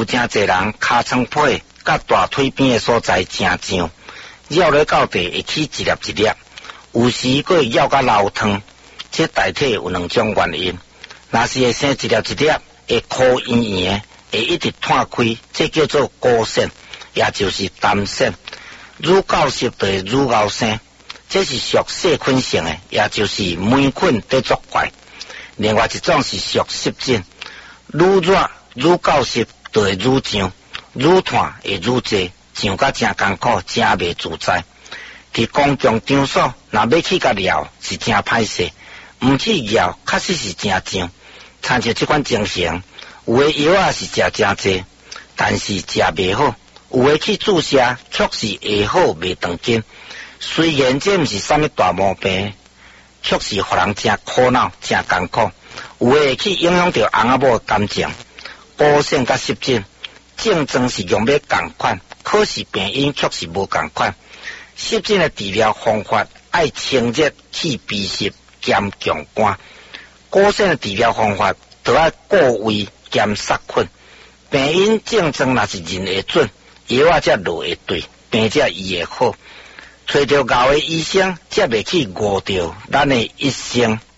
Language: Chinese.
有真侪人尻川皮甲大腿边的所在真痒，咬落到地会起一粒一粒，有时佫会咬甲流汤。这大体有两种原因，若是会生一粒一粒会苦圆圆的，会一直摊开，这叫做膏癣，也就是痰癣。乳垢湿就会乳癌生，这是属细菌性的，也就是霉菌在作怪。另外一种是属湿疹，愈热乳垢湿就会愈痒，愈炭会愈济，痒甲真艰苦，真袂自在。伫公共场所，若要去甲撩是真歹势。毋去咬，确实是真痒。参照这款情形，有的药啊是食真济，但是食袂好；有的去注射，却是会好袂长紧。虽然这毋是啥物大毛病，却是互人真苦恼、真艰苦。有的会去影响到翁仔某的感情。膏癣甲湿疹症状是用要共款，可是病因却是无共款。湿疹的治疗方法爱清热去鼻湿。兼强肝，膏癣的治疗方法就要过胃兼杀菌。病因症状若是认会准，药啊才落会对，病才医会好。找到熬的医生，才袂去误掉咱的一生。